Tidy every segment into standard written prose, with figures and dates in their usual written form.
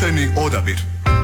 Slučajni odabir.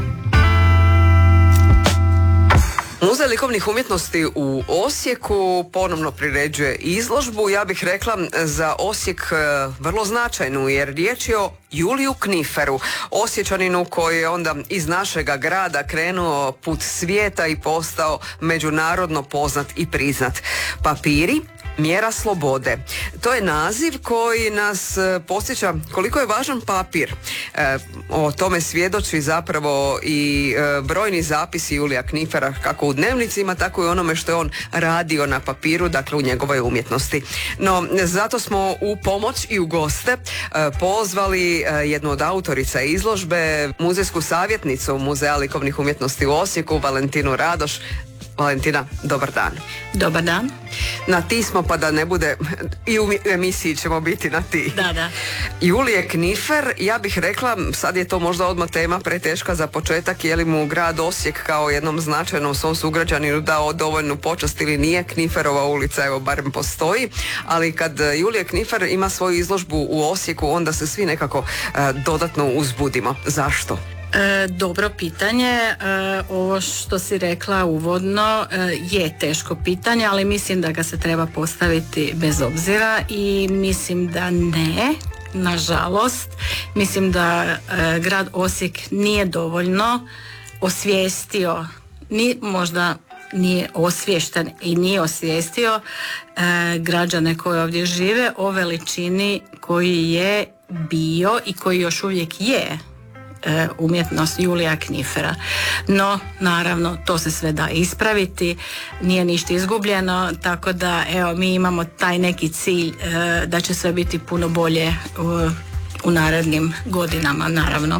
Muzej likovnih umjetnosti u Osijeku ponovno priređuje izložbu, ja bih rekla za Osijek vrlo značajnu, jer riječ je o Juliju Kniferu, Osječaninu koji je onda iz našega grada krenuo put svijeta i postao međunarodno poznat i priznat. Papiri, mjera slobode. To je naziv koji nas podsjeća koliko je važan papir. O tome svjedoči zapravo i brojni zapisi Julija Knifera, kako u dnevnicima, tako i onome što je on radio na papiru, dakle u njegovoj umjetnosti. No, zato smo u pomoć i u goste pozvali jednu od autorica izložbe, muzejsku savjetnicu Muzeja likovnih umjetnosti u Osijeku, Valentinu Radoš. Valentina, dobar dan. Dobar dan. Na ti smo, pa da ne bude, i u emisiji ćemo biti na ti. Da. Julije Knifer, ja bih rekla, sad je to možda odmah tema preteška za početak, je li mu grad Osijek kao jednom značajnom svom sugrađaninu dao dovoljnu počast ili nije. Kniferova ulica, evo, barem postoji, ali kad Julije Knifer ima svoju izložbu u Osijeku, onda se svi nekako dodatno uzbudimo. Zašto? Dobro pitanje. Ovo što si rekla uvodno je teško pitanje, ali mislim da ga se treba postaviti bez obzira i mislim da ne, nažalost. Mislim da grad Osijek nije dovoljno osvijestio, možda nije osviješten i nije osvijestio građane koji ovdje žive o veličini koji je bio i koji još uvijek je umjetnost Julija Knifera. No, naravno, to se sve da ispraviti, nije ništa izgubljeno, tako da evo, mi imamo taj neki cilj da će sve biti puno bolje u narednim godinama, naravno.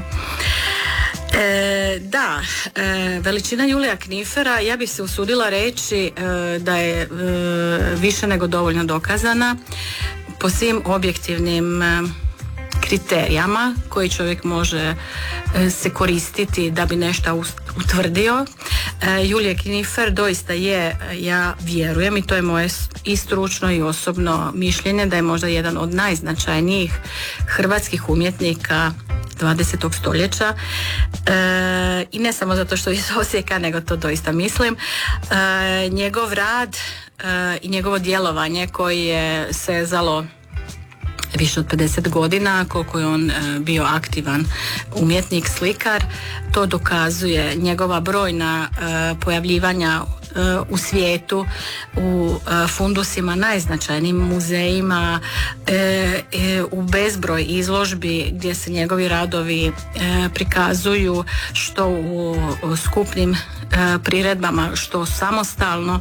Veličina Julija Knifera, ja bih se usudila reći da je više nego dovoljno dokazana po svim objektivnim kriterijama koji čovjek može se koristiti da bi nešto utvrdio. Julije Knifer doista je, ja vjerujem, i to je moje i stručno i osobno mišljenje, da je možda jedan od najznačajnijih hrvatskih umjetnika 20. stoljeća i ne samo zato što je iz Osijeka, nego to doista mislim. Njegov rad i njegovo djelovanje koji je sezalo više od 50 godina, koliko je on bio aktivan umjetnik, slikar, to dokazuje njegova brojna pojavljivanja u svijetu, u fundusima, najznačajnijim muzejima, u bezbroj izložbi gdje se njegovi radovi prikazuju, što u skupnim priredbama, što samostalno.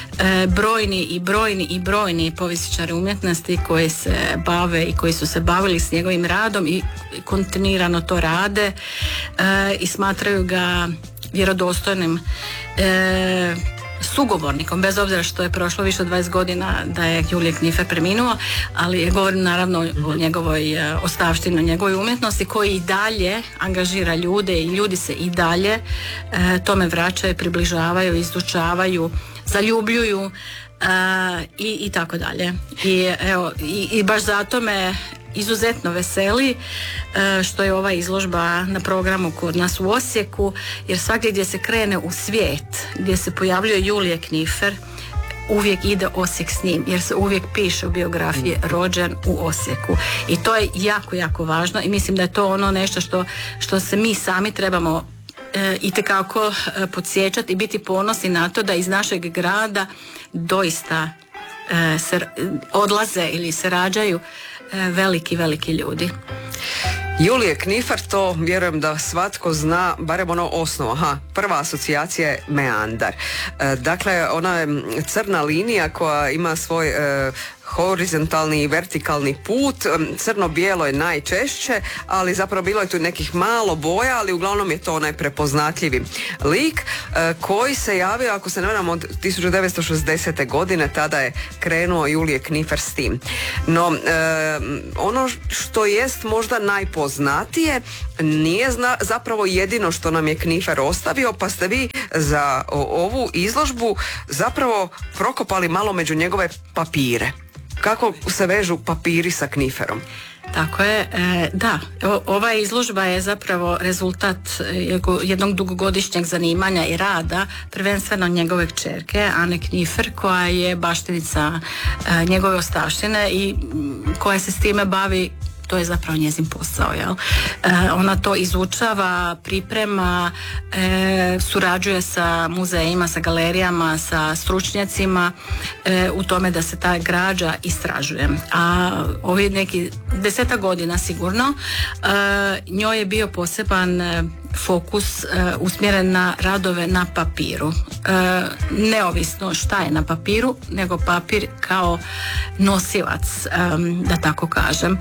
Brojni povjesničari umjetnosti koji se bave i koji su se bavili s njegovim radom i kontinuirano to rade i smatraju ga vjerodostojnim sugovornikom, bez obzira što je prošlo više od 20 godina da je Julije Knifer preminuo, ali govorim naravno o njegovoj ostavštini, o njegovoj umjetnosti, koji i dalje angažira ljude i ljudi se i dalje tome vraćaju, približavaju, izučavaju, zaljubljuju i tako dalje. I baš zato me izuzetno veseli što je ova izložba na programu kod nas u Osijeku, jer svakdje gdje se krene u svijet, gdje se pojavljuje Julije Knifer, uvijek ide Osijek s njim, jer se uvijek piše u biografiji rođen u Osijeku. I to je jako, jako važno i mislim da je to ono nešto što se mi sami trebamo itekako podsjećati i biti ponosni na to da iz našeg grada doista se odlaze ili se rađaju veliki ljudi. Julije Knifer, to vjerujem da svatko zna, barem ono osnovu. Prva asocijacija je meandar. Dakle, ona je crna linija koja ima svoj horizontalni i vertikalni put, crno-bijelo je najčešće, ali zapravo bilo je tu nekih malo boja, ali uglavnom je to onaj prepoznatljivi lik koji se javio, ako se ne varam, od 1960. godine, tada je krenuo Julije Knifer s tim. No, ono što jest možda najpoznatije nije zapravo jedino što nam je Knifer ostavio, pa ste vi za ovu izložbu zapravo prokopali malo među njegove papire. Kako se vežu papiri sa Kniferom? Tako je, da, ova izložba je zapravo rezultat jednog dugogodišnjeg zanimanja i rada, prvenstveno njegove kćerke Ane Knifer, koja je baštenica njegove ostavštine i koja se s time bavi. To je zapravo njezin posao, jel? Ona to izučava, priprema, surađuje sa muzejima, sa galerijama, sa stručnjacima u tome da se ta građa istražuje. A ovi neki 10 godina sigurno njoj je bio poseban fokus usmjeren na radove na papiru. Neovisno šta je na papiru, nego papir kao nosilac, da tako kažem.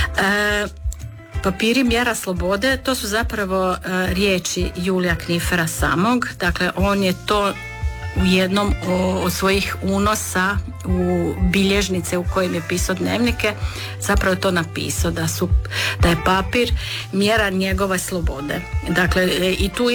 Papiri mjera slobode, to su zapravo riječi Julija Knifera samog. Dakle, on je to u jednom od svojih unosa u bilježnice u kojim je pisao dnevnike zapravo to napisao da je papir mjera njegove slobode. Dakle, i tu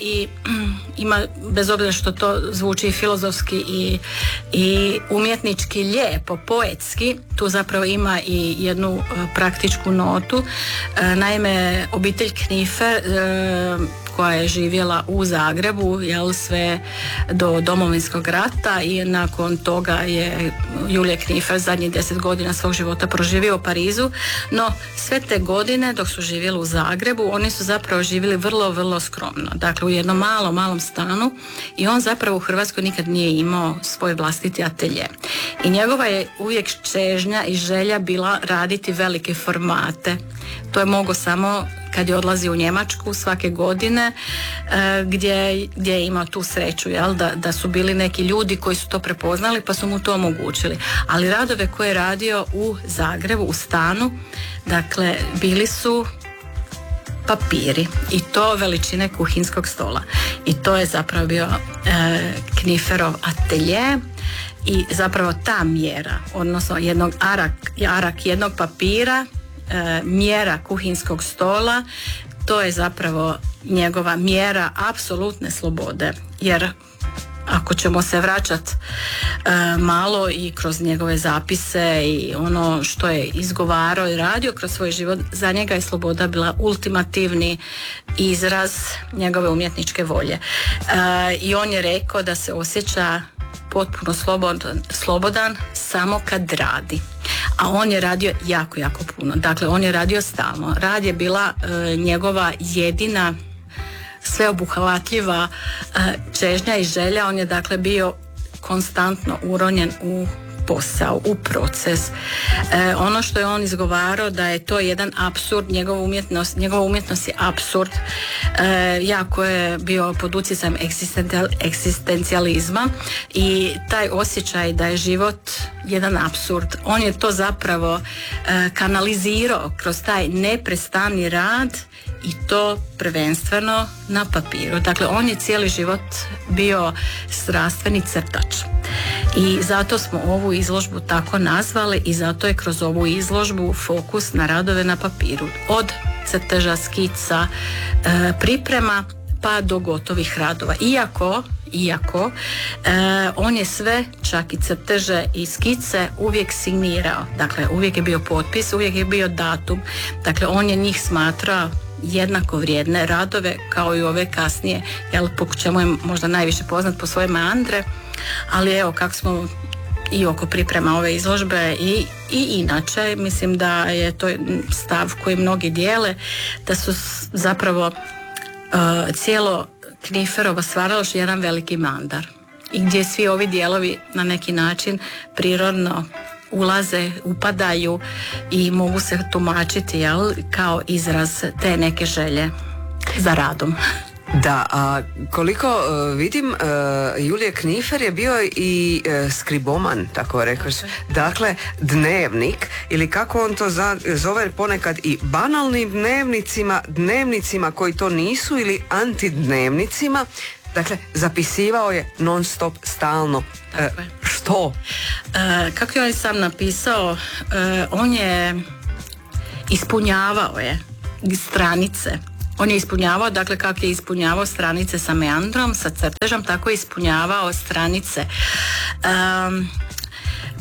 ima bez obzira što to zvuči filozofski i umjetnički lijepo, poetski, tu zapravo ima i jednu praktičku notu. Naime, obitelj Knifer koja je živjela u Zagrebu, jel, sve do Domovinskog rata i nakon toga je Julija Knifer zadnjih 10 godina svog života proživio u Parizu, no sve te godine dok su živjeli u Zagrebu oni su zapravo živjeli vrlo, vrlo skromno, dakle u jednom malom stanu i on zapravo u Hrvatskoj nikad nije imao svoj vlastiti atelje i njegova je uvijek čežnja i želja bila raditi velike formate. To je mogao samo kad je odlazio u Njemačku svake godine gdje je imao tu sreću, jel, da su bili neki ljudi koji su to prepoznali pa su mu to omogućili. Ali radove koje je radio u Zagrebu, u stanu, dakle bili su papiri i to veličine kuhinskog stola. I to je zapravo bio Kniferov atelje i zapravo ta mjera, odnosno arak jednog papira, mjera kuhinskog stola, to je zapravo njegova mjera apsolutne slobode, jer ako ćemo se vraćati malo i kroz njegove zapise i ono što je izgovarao i radio kroz svoj život, za njega je sloboda bila ultimativni izraz njegove umjetničke volje. I on je rekao da se osjeća potpuno slobodan samo kad radi. A on je radio jako, jako puno. Dakle, on je radio stalno. Rad je bila njegova jedina sveobuhvatljiva čežnja i želja. On je dakle bio konstantno uronjen u posao, u proces. Ono što je on izgovarao da je to jedan apsurd, njegova umjetnost je apsurd, jako je bio pod utjecajem egzistencijalizma i taj osjećaj da je život jedan apsurd, on je to zapravo kanalizirao kroz taj neprestani rad i to prvenstveno na papiru. Dakle, on je cijeli život bio strastveni crtač. I zato smo ovu izložbu tako nazvali i zato je kroz ovu izložbu fokus na radove na papiru. Od crteža, skica, priprema pa do gotovih radova. Iako on je sve, čak i crteže i skice, uvijek signirao. Dakle, uvijek je bio potpis, uvijek je bio datum. Dakle, on je njih smatrao jednako vrijedne radove kao i ove kasnije, jel, po čemu je možda najviše poznat po svoje meandre, ali evo kako smo i oko priprema ove izložbe i inače, mislim da je to stav koji mnogi dijele, da su zapravo cijelo Kniferovo stvaralaštvo jedan veliki mandar i gdje svi ovi dijelovi na neki način prirodno ulaze, upadaju i mogu se tumačiti, jel, kao izraz te neke želje za radom. Da, a koliko vidim, Julije Knifer je bio i skriboman, tako rekaš. Dakle, dnevnik, ili kako on to zove ponekad i banalnim dnevnicima koji to nisu, ili antidnevnicima. Dakle, zapisivao je non stop, stalno. Što? Kako je on sam napisao, on je ispunjavao stranice. On je ispunjavao, dakle kako je ispunjavao stranice sa meandrom, sa crtežom, tako je ispunjavao stranice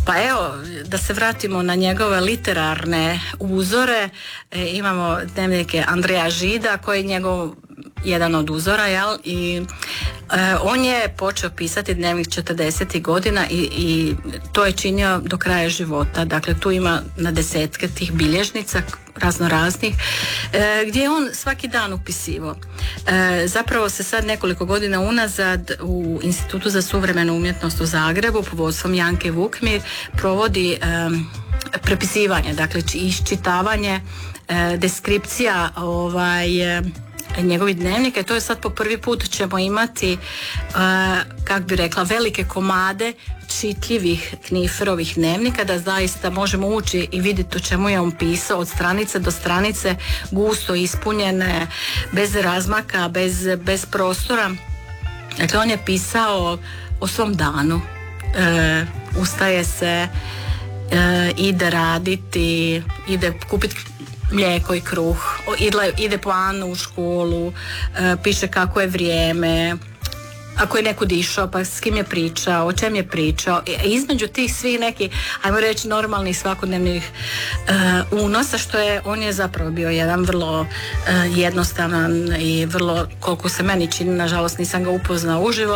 Pa evo, da se vratimo na njegove literarne uzore, imamo dnevnike Andreja Žida koji je njegov jedan od uzora, jel? I on je počeo pisati dnevnik 40. godina i to je činio do kraja života. Dakle, tu ima na desetke tih bilježnica raznoraznih gdje je on svaki dan upisivao. Zapravo se sad nekoliko godina unazad u Institutu za suvremenu umjetnost u Zagrebu pod vodstvom Janke Vukmir provodi prepisivanje, dakle iščitavanje deskripcija njegovih dnevnika i to je sad po prvi put ćemo imati kako bi rekla velike komade čitljivih Kniferovih dnevnika, da zaista možemo ući i vidjeti o čemu je on pisao od stranice do stranice, gusto ispunjene, bez razmaka, bez prostora. Dakle, on je pisao o svom danu, ustaje se, ide raditi, ide kupiti mlijeko i kruh, ide po Anu u školu, piše kako je vrijeme, ako je nekud išao, pa s kim je pričao, o čem je pričao. Između tih svih nekih, ajmo reći, normalnih svakodnevnih unosa, što je, on je zapravo bio jedan vrlo jednostavan i vrlo, koliko se meni čini, nažalost nisam ga upoznao uživo,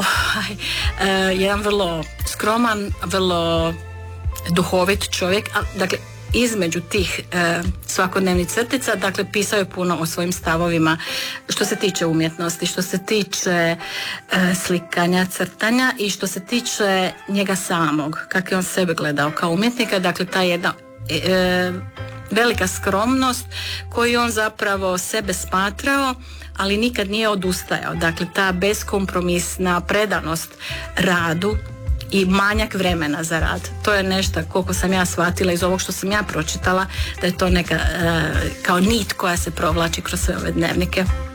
jedan vrlo skroman, vrlo duhovit čovjek, dakle, između tih svakodnevnih crtica, dakle, pisao je puno o svojim stavovima što se tiče umjetnosti, što se tiče slikanja, crtanja i što se tiče njega samog, kako je on sebe gledao kao umjetnika. Dakle, ta jedna velika skromnost koju on zapravo sebe smatrao, ali nikad nije odustajao. Dakle, ta beskompromisna predanost radu i manjak vremena za rad. To je nešto, koliko sam ja shvatila iz ovog što sam ja pročitala, da je to neka kao nit koja se provlači kroz sve ove dnevnike.